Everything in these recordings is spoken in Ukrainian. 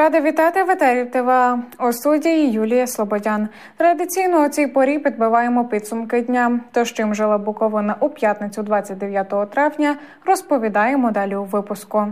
Рада вітати в етері ТВА. У студії Юлія Слободян. Традиційно у цій порі підбиваємо підсумки дня. Тож чим жила Буковина у п'ятницю 29 травня, розповідаємо далі у випуску.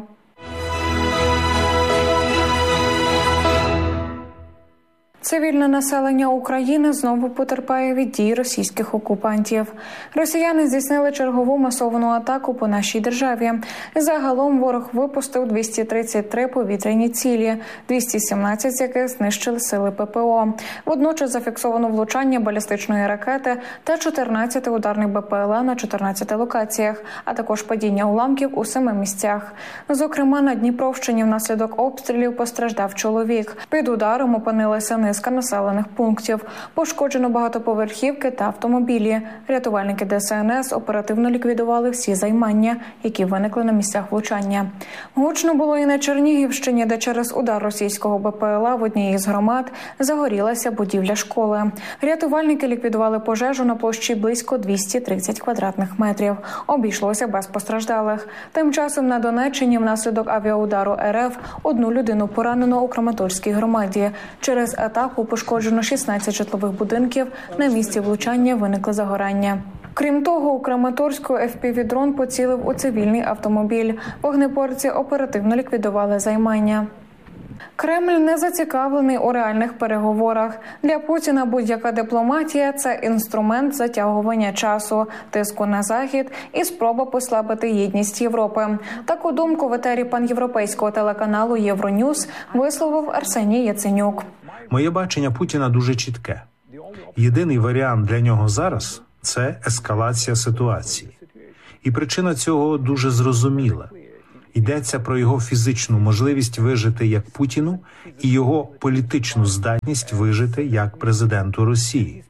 Цивільне населення України знову потерпає від дій російських окупантів. Росіяни здійснили чергову масовану атаку по нашій державі. Загалом ворог випустив 233 повітряні цілі, 217 з яких знищили сили ППО. Водночас зафіксовано влучання балістичної ракети та 14 ударних БПЛА на 14 локаціях, а також падіння уламків у 7 місцях. Зокрема, на Дніпровщині внаслідок обстрілів постраждав чоловік. Під ударом опинилися низка населених пунктів. Пошкоджено багатоповерхівки та автомобілі. Рятувальники ДСНС оперативно ліквідували всі займання, які виникли на місцях влучання. Гучно було і на Чернігівщині, де через удар російського БПЛА в одній із громад загорілася будівля школи. Рятувальники ліквідували пожежу на площі близько 230 квадратних метрів. Обійшлося без постраждалих. Тим часом на Донеччині внаслідок авіаудару РФ одну людину поранено у Краматорській громаді. Через атаку пошкоджено 16 житлових будинків, на місці влучання виникли загорання. Крім того, у Краматорську FPV-дрон поцілив у цивільний автомобіль. Вогнеборці оперативно ліквідували займання. Кремль не зацікавлений у реальних переговорах. Для Путіна будь-яка дипломатія – це інструмент затягування часу, тиску на Захід і спроба послабити єдність Європи. Таку думку в етері панєвропейського телеканалу «Євроньюз» висловив Арсеній Яценюк. Моє бачення Путіна дуже чітке. Єдиний варіант для нього зараз – це ескалація ситуації. І причина цього дуже зрозуміла. Йдеться про його фізичну можливість вижити як Путіну і його політичну здатність вижити як президенту Росії.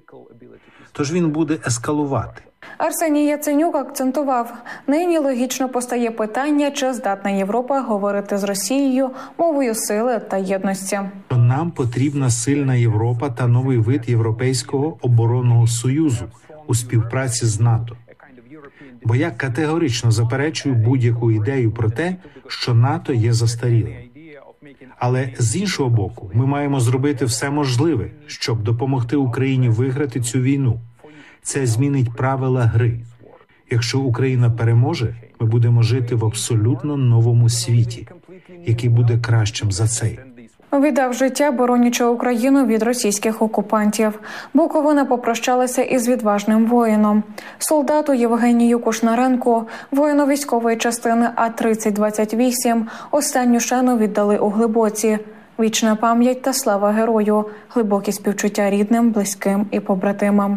Тож він буде ескалувати. Арсеній Яценюк акцентував, нині логічно постає питання, чи здатна Європа говорити з Росією мовою сили та єдності. Нам потрібна сильна Європа та новий вид Європейського оборонного союзу у співпраці з НАТО. Бо я категорично заперечую будь-яку ідею про те, що НАТО є застарілим. Але з іншого боку, ми маємо зробити все можливе, щоб допомогти Україні виграти цю війну. Це змінить правила гри. Якщо Україна переможе, ми будемо жити в абсолютно новому світі, який буде кращим за цей. Віддав життя, боронячи Україну від російських окупантів. Буковина попрощалася із відважним воїном. Солдату Євгенію Кушнаренку, воїну військової частини А-3028, останню шану віддали у Глибоці. Вічна пам'ять та слава герою, глибокі співчуття рідним, близьким і побратимам.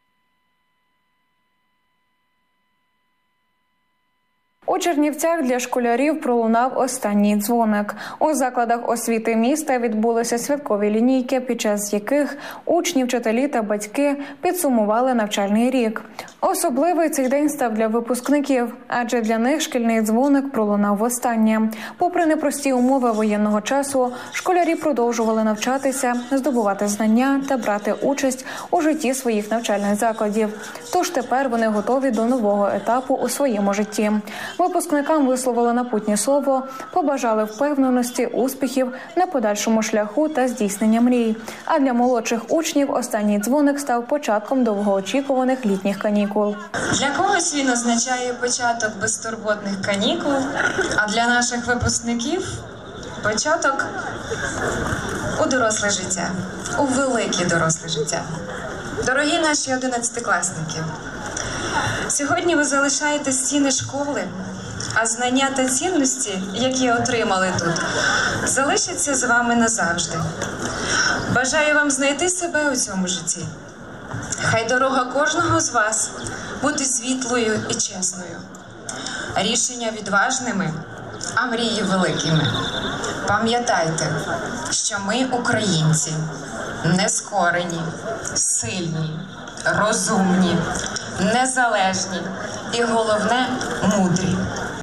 У Чернівцях для школярів пролунав останній дзвоник. У закладах освіти міста відбулися святкові лінійки, під час яких учні, вчителі та батьки підсумували навчальний рік. Особливий цей день став для випускників, адже для них шкільний дзвоник пролунав востаннє. Попри непрості умови воєнного часу, школярі продовжували навчатися, здобувати знання та брати участь у житті своїх навчальних закладів. Тож тепер вони готові до нового етапу у своєму житті. Випускникам висловили напутнє слово, побажали впевненості, успіхів на подальшому шляху та здійснення мрій. А для молодших учнів останній дзвоник став початком довгоочікуваних літніх канікул. Для когось він означає початок безтурботних канікул, а для наших випускників – початок у доросле життя, у велике доросле життя. Дорогі наші 11-класники, сьогодні ви залишаєте стіни школи, а знання та цінності, які отримали тут, залишаться з вами назавжди. Бажаю вам знайти себе у цьому житті. Хай дорога кожного з вас бути світлою і чесною. Рішення відважними, а мрії великими. Пам'ятайте, що ми, українці, нескорені, сильні, розумні, незалежні і, головне, мудрі.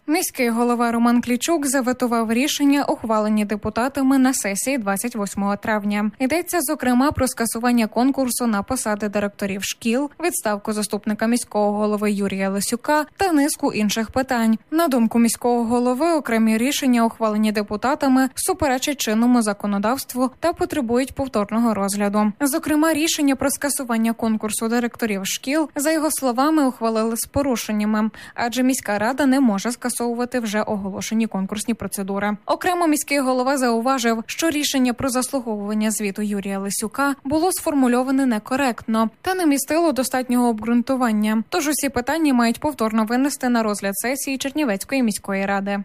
Міський голова Роман Клічук заветував рішення, ухвалені депутатами на сесії 28 травня. Йдеться, зокрема, про скасування конкурсу на посади директорів шкіл, відставку заступника міського голови Юрія Лисюка та низку інших питань. На думку міського голови, окремі рішення, ухвалені депутатами, суперечать чинному законодавству та потребують повторного розгляду. Зокрема, рішення про скасування конкурсу директорів шкіл, за його словами, ухвалили з порушеннями, адже міська рада не може скасувати вже оголошені конкурсні процедури. Окремо міський голова зауважив, що рішення про заслуговування звіту Юрія Лисюка було сформульоване некоректно та не містило достатнього обґрунтування. Тож усі питання мають повторно винести на розгляд сесії Чернівецької міської ради.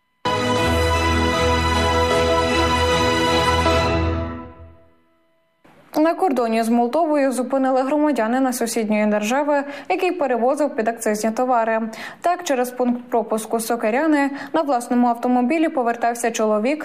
На кордоні з Молдовою зупинили громадянина сусідньої держави, який перевозив підакцизні товари. Так, через пункт пропуску Сокиряни на власному автомобілі повертався чоловік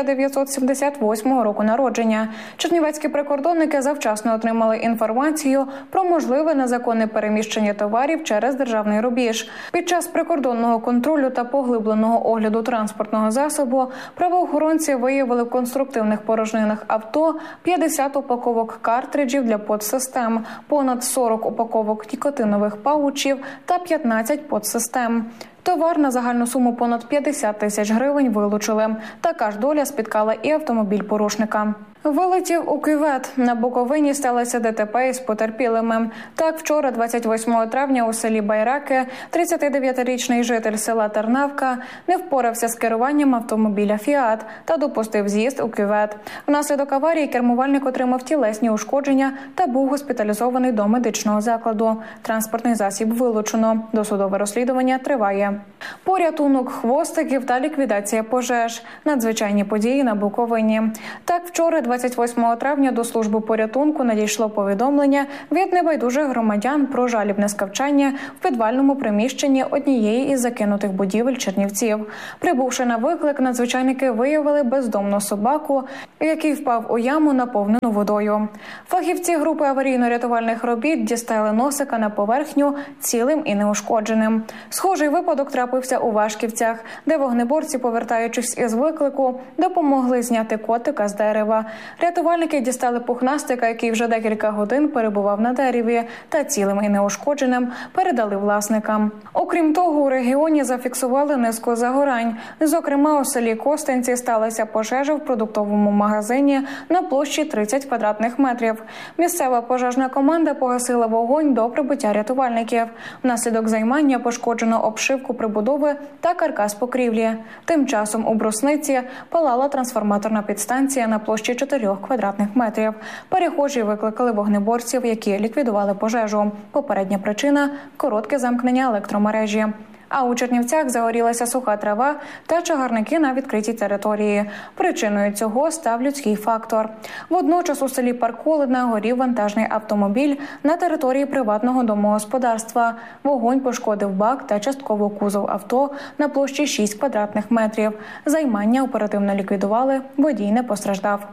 1978 року народження. Чернівецькі прикордонники завчасно отримали інформацію про можливе незаконне переміщення товарів через державний рубіж. Під час прикордонного контролю та поглибленого огляду транспортного засобу правоохоронці виявили в конструктивних порожнинах авто 50 упаковок картриджів для подсистем, понад 40 упаковок нікотинових паучів та 15 подсистем. Товар на загальну суму понад 50 тисяч гривень вилучили. Така ж доля спіткала і автомобіль порушника. Вилетів у кювет. На Буковині сталося ДТП із потерпілими. Так, вчора, 28 травня, у селі Байраки 39-річний житель села Тернавка не впорався з керуванням автомобіля «Фіат» та допустив з'їзд у кювет. Внаслідок аварії кермувальник отримав тілесні ушкодження та був госпіталізований до медичного закладу. Транспортний засіб вилучено. Досудове розслідування триває. Порятунок хвостиків та ліквідація пожеж. Надзвичайні події на Буковині. Так, вчора, 28 травня, до служби порятунку надійшло повідомлення від небайдужих громадян про жалібне скавчання в підвальному приміщенні однієї із закинутих будівель Чернівців. Прибувши на виклик, надзвичайники виявили бездомну собаку, який впав у яму, наповнену водою. Фахівці групи аварійно-рятувальних робіт дістали носика на поверхню цілим і неушкодженим. Схожий випадок трапився у Вашківцях, де вогнеборці, повертаючись із виклику, допомогли зняти котика з дерева. Рятувальники дістали пухнастика, який вже декілька годин перебував на дереві, та цілим і неушкодженим передали власникам. Окрім того, у регіоні зафіксували низку загорань. Зокрема, у селі Костенці сталася пожежа в продуктовому магазині на площі 30 квадратних метрів. Місцева пожежна команда погасила вогонь до прибуття рятувальників. Внаслідок займання пошкоджено обшивку прибудови та каркас покрівлі. Тим часом у Брусниці палала трансформаторна підстанція на площі 4 квадратних метрів. Перехожі викликали вогнеборців, які ліквідували пожежу. Попередня причина – коротке замкнення електромережі. А у Чернівцях загорілася суха трава та чагарники на відкритій території. Причиною цього став людський фактор. Водночас у селі Парколидна горів вантажний автомобіль на території приватного домогосподарства. Вогонь пошкодив бак та частково кузов авто на площі 6 квадратних метрів. Займання оперативно ліквідували, водій не постраждав.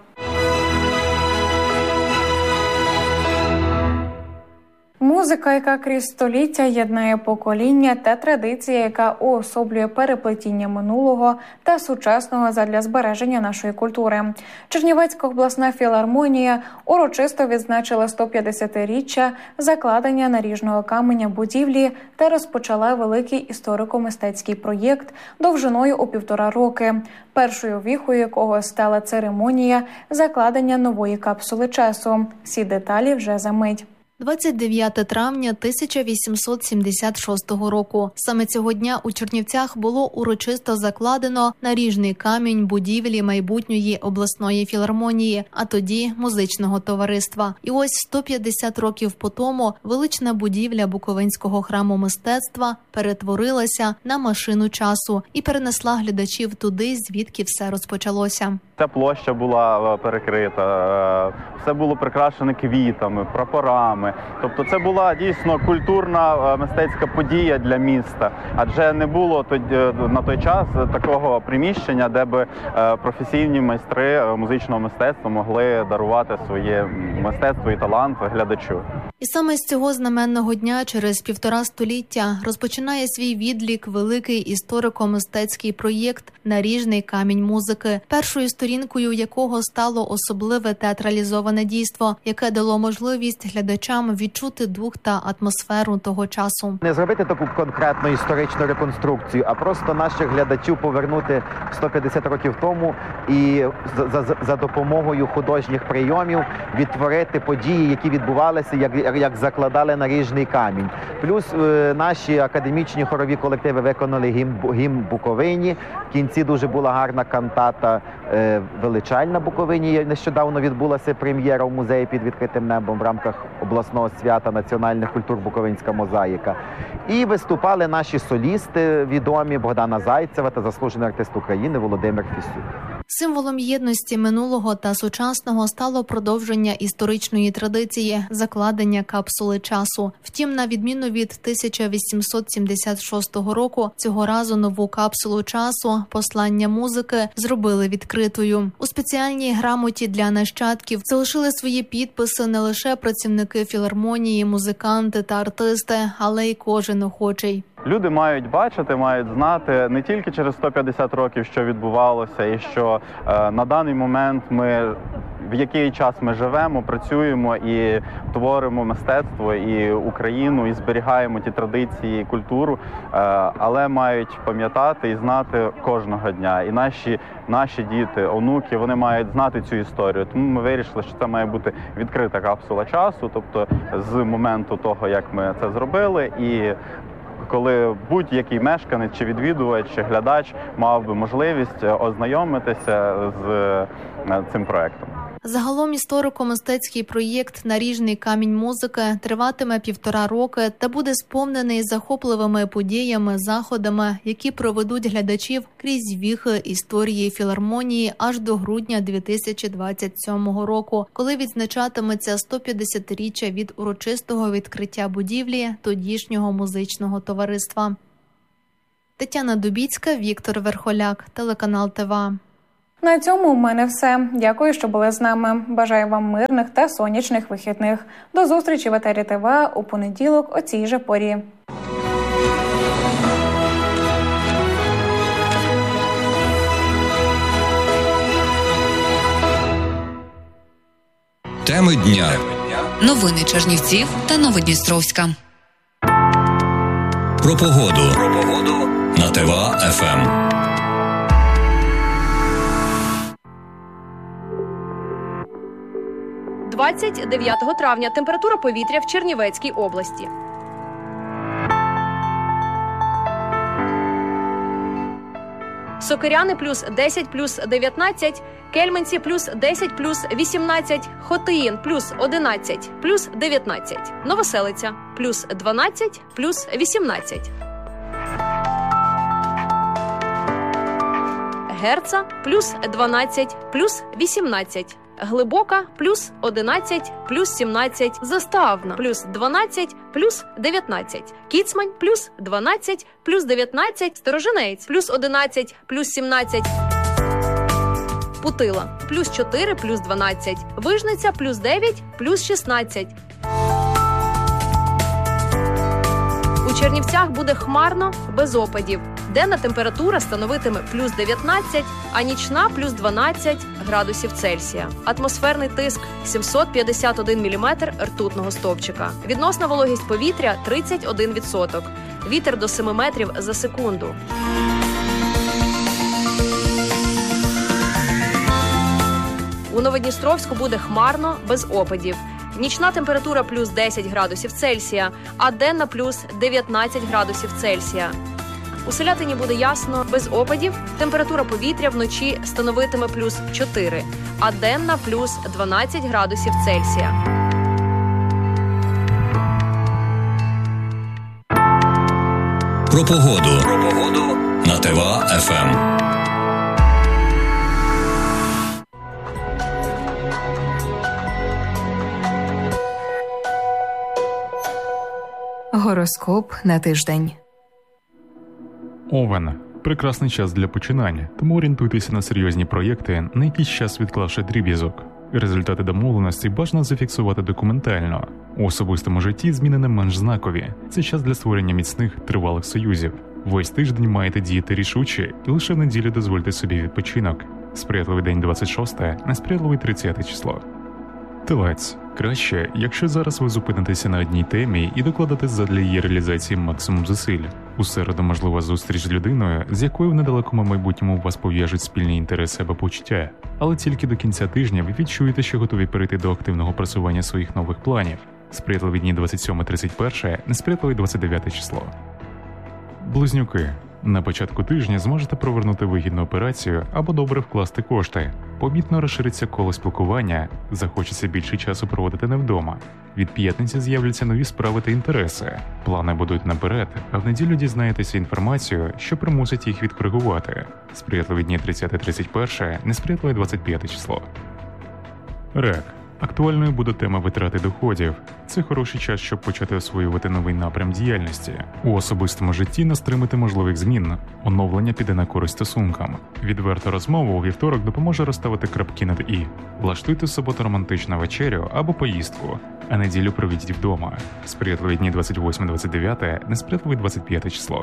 Музика, яка крізь століття єднає покоління, та традиція, яка уособлює переплетіння минулого та сучасного задля збереження нашої культури. Чернівецька обласна філармонія урочисто відзначила 150-річчя закладення наріжного каменя будівлі та розпочала великий історико-мистецький проєкт довжиною у 1,5 роки, першою віхою якого стала церемонія закладення нової капсули часу. Всі деталі вже за мить. 29 травня 1876 року. Саме цього дня у Чернівцях було урочисто закладено наріжний камінь будівлі майбутньої обласної філармонії, а тоді музичного товариства. І ось 150 років по тому велична будівля Буковинського храму мистецтва перетворилася на машину часу і перенесла глядачів туди, звідки все розпочалося. Ця площа була перекрита, все було прикрашене квітами, прапорами. виставами. Тобто це була дійсно культурна мистецька подія для міста, адже не було на той час такого приміщення, де би професійні майстри музичного мистецтва могли дарувати своє мистецтво і талант глядачу. І саме з цього знаменного дня через 1,5 століття розпочинає свій відлік великий історико-мистецький проєкт «Наріжний камінь музики», першою сторінкою якого стало особливе театралізоване дійство, яке дало можливість глядачам відчути дух та атмосферу того часу. Не зробити таку конкретну історичну реконструкцію, а просто наших глядачів повернути 150 років тому і за допомогою художніх прийомів відтворити події, які відбувалися, як закладали наріжний камінь. Плюс наші академічні хорові колективи виконали гімн Буковині. В кінці дуже була гарна кантата «Величальна Буковині». Нещодавно відбулася прем'єра в музеї під відкритим небом в рамках обласного свята національних культур «Буковинська мозаїка». І виступали наші солісти відомі Богдана Зайцева та заслужений артист України Володимир Фісюк. Символом єдності минулого та сучасного стало продовження історичної традиції – закладення капсули часу. Втім, на відміну від 1876 року, цього разу нову капсулу часу «Послання музики» зробили відкритою. У спеціальній грамоті для нащадків залишили свої підписи не лише працівники філармонії, музиканти та артисти, але й кожен охочий. Люди мають бачити, мають знати не тільки через 150 років, що відбувалося, і що на даний момент в який час ми живемо, працюємо і творимо мистецтво, і Україну, і зберігаємо ті традиції, і культуру, але мають пам'ятати і знати кожного дня. І наші діти, онуки, вони мають знати цю історію. Тому ми вирішили, що це має бути відкрита капсула часу, тобто з моменту того, як ми це зробили, і коли будь-який мешканець, чи відвідувач, чи глядач мав би можливість ознайомитися з цим проєктом. Загалом історико-мистецький проєкт «Наріжний камінь музики» триватиме 1,5 роки та буде сповнений захопливими подіями, заходами, які проведуть глядачів крізь віхи історії філармонії аж до грудня 2027 року, коли відзначатиметься 150-річчя від урочистого відкриття будівлі тодішнього музичного товариства. Тетяна Дубіцька, Віктор Верхоляк, телеканал ТВА. На цьому в мене все. Дякую, що були з нами. Бажаю вам мирних та сонячних вихідних. До зустрічі в етері ТВА у понеділок о цій же порі. Теми дня. Новини Чернівців та Новодністровська. Про погоду на ТВА-ФМ. 29 травня температура повітря в Чернівецькій області. Сокиряни плюс 10 плюс 19, Кельменці плюс 10 плюс 18, Хотиїн плюс 11 плюс 19, Новоселиця плюс 12 плюс 18. Герца плюс 12 плюс 18. Глибока плюс 11 плюс 17, Заставна плюс 12 плюс 19, Кіцмань плюс 12 плюс 19, Сторожинець плюс 11 плюс 17, Путила плюс 4 плюс 12, Вижниця плюс 9 плюс 16. У Чернівцях буде хмарно, без опадів. Денна температура становитиме плюс 19, а нічна плюс 12 градусів Цельсія. Атмосферний тиск 751 міліметр ртутного стовпчика. Відносна вологість повітря 31%. Вітер до 7 метрів за секунду. У Новодністровську буде хмарно, без опадів. Нічна температура плюс 10 градусів Цельсія, а денна плюс 19 градусів Цельсія. У Селятині буде ясно, без опадів. Температура повітря вночі становитиме плюс 4, а денна плюс 12 градусів Цельсія. Про погоду на ТВА-ФМ. Гороскоп на тиждень. Овен. Прекрасний час для починання, тому орієнтуйтеся на серйозні проєкти, на якийсь час відклавши дріб'язок. Результати домовленості бажано зафіксувати документально. У особистому житті зміни не менш знакові. Це час для створення міцних, тривалих союзів. Весь тиждень маєте діяти рішуче, і лише в неділю дозвольте собі відпочинок. Сприятливий день 26, несприятливий 30 число. Телець. Краще, якщо зараз ви зупинитеся на одній темі і докладете задля її реалізації максимум зусиль. У середу можлива зустріч з людиною, з якою в недалекому майбутньому вас пов'яжуть спільні інтереси або почуття. Але тільки до кінця тижня ви відчуєте, що готові перейти до активного просування своїх нових планів. Сприятливі дні 27-31, несприятливий 29 число. Близнюки. На початку тижня зможете провернути вигідну операцію або добре вкласти кошти. Помітно розшириться коло спілкування, захочеться більше часу проводити не вдома. Від п'ятниці з'являться нові справи та інтереси. Плани будуть наперед, а в неділю дізнаєтеся інформацію, що примусить їх відкоригувати. Сприятливі дні 30-31, несприятливе 25 число. Рак. Актуальною буде тема витрати доходів. Це хороший час, щоб почати освоювати новий напрям діяльності. У особистому житті не стримати можливих змін. Оновлення піде на користь стосункам. Відверта розмова у вівторок допоможе розставити крапки над «і». Влаштуйте в суботу романтичну вечерю або поїздку, а неділю проведіть вдома. Сприятливі дні 28-29, несприятливий 25 число.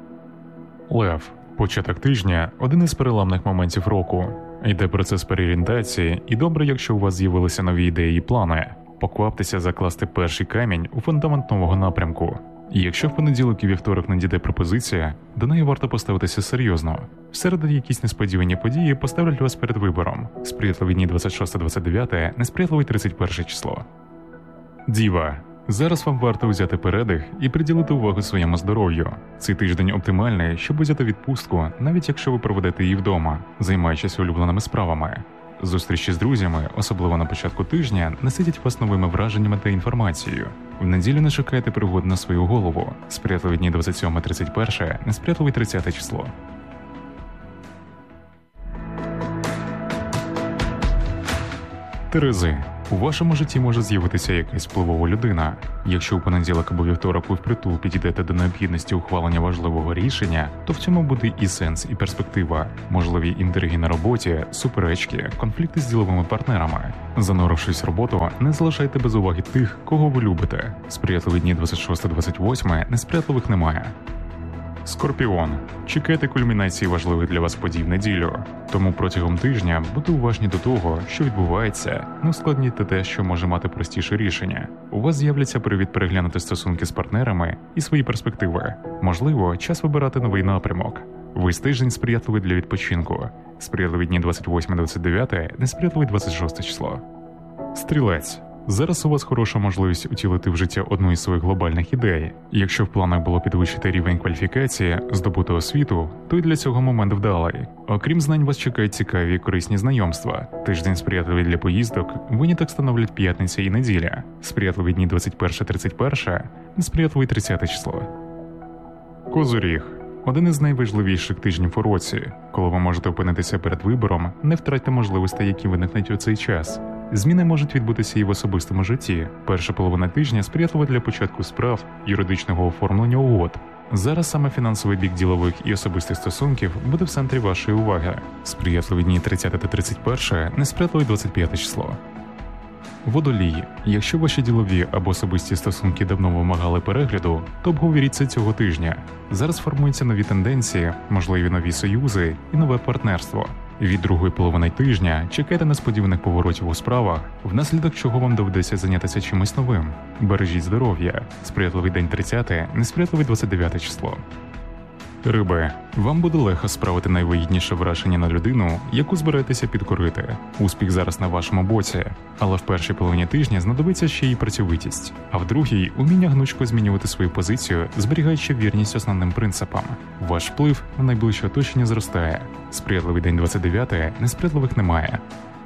Лев. Початок тижня – один із переламних моментів року. Йде процес переорієнтації, і добре, якщо у вас з'явилися нові ідеї і плани. Покваптеся закласти перший камінь у фундамент нового напрямку. І якщо в понеділок і вівторок надійде пропозиція, до неї варто поставитися серйозно. Всередині якісь несподівані події поставлять вас перед вибором. Сприятливі дні 26-29, несприятливий 31 число. Діва. Зараз вам варто взяти передих і приділити увагу своєму здоров'ю. Цей тиждень оптимальний, щоб взяти відпустку, навіть якщо ви проведете її вдома, займаючись улюбленими справами. Зустрічі з друзями, особливо на початку тижня, наситять вас новими враженнями та інформацією. В неділю не шукайте пригод на свою голову. Сприятливі дні 27-31, несприятливий 30 число. Терези. У вашому житті може з'явитися якась впливова людина. Якщо у понеділок або вівторок ви впритул підійдете до необхідності ухвалення важливого рішення, то в цьому буде і сенс, і перспектива. Можливі інтриги на роботі, суперечки, конфлікти з діловими партнерами. Занурившись в роботу, не залишайте без уваги тих, кого ви любите. Сприятливі дні 26-28, несприятливих немає. Скорпіон. Чекайте кульмінації важливих для вас подій в неділю. Тому протягом тижня будьте уважні до того, що відбувається, не ускладнюйте те, що може мати простіше рішення. У вас з'являться привід переглянути стосунки з партнерами і свої перспективи. Можливо, час вибирати новий напрямок. Весь тиждень сприятливий для відпочинку. Сприятливі дні 28-29, несприятливий 26 число. Стрілець. Зараз у вас хороша можливість утілити в життя одну із своїх глобальних ідей. Якщо в планах було підвищити рівень кваліфікації, здобути освіту, то й для цього момент вдалий. Окрім знань, вас чекають цікаві і корисні знайомства. Тиждень сприятливий для поїздок, виняток становлять п'ятниця і неділя. Сприятливі дні 21-31, несприятливий 30 число. Козиріг. Один із найважливіших тижнів у році. Коли ви можете опинитися перед вибором, не втратьте можливостей, які виникнуть у цей час. Зміни можуть відбутися і в особистому житті. Перша половина тижня сприятлива для початку справ, юридичного оформлення угод. Зараз саме фінансовий бік ділових і особистих стосунків буде в центрі вашої уваги. Сприятливі дні 30 та 31, несприятливий 25 число. Водолій. Якщо ваші ділові або особисті стосунки давно вимагали перегляду, то обговоріть це цього тижня. Зараз формуються нові тенденції, можливі нові союзи і нове партнерство. Від другої половини тижня чекайте несподіваних поворотів у справах, внаслідок чого вам доведеться зайнятися чимось новим. Бережіть здоров'я. Сприятливий день 30, несприятливий 29 число. Риби. Вам буде легко справити найвигідніше враження на людину, яку збираєтеся підкорити. Успіх зараз на вашому боці, але в першій половині тижня знадобиться ще й працьовитість, а в другій – уміння гнучко змінювати свою позицію, зберігаючи вірність основним принципам. Ваш вплив на найближче оточення зростає. Сприятливий день 29, несприятливих немає.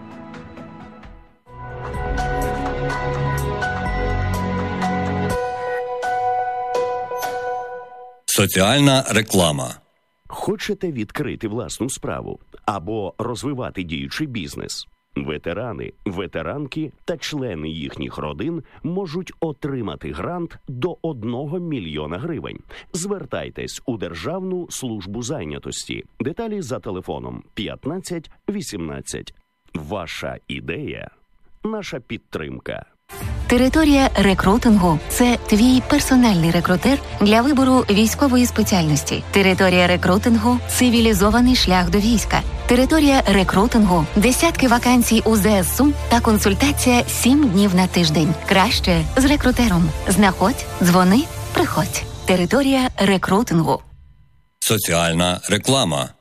Соціальна реклама. Хочете відкрити власну справу або розвивати діючий бізнес? Ветерани, ветеранки та члени їхніх родин можуть отримати грант до 1 мільйона гривень. Звертайтесь у Державну службу зайнятості. Деталі за телефоном 15 18. Ваша ідея – наша підтримка. Територія рекрутингу – це твій персональний рекрутер для вибору військової спеціальності. Територія рекрутингу – цивілізований шлях до війська. Територія рекрутингу – десятки вакансій у ЗСУ та консультація 7 днів на тиждень. Краще з рекрутером. Знаходь, дзвони, приходь. Територія рекрутингу. Соціальна реклама.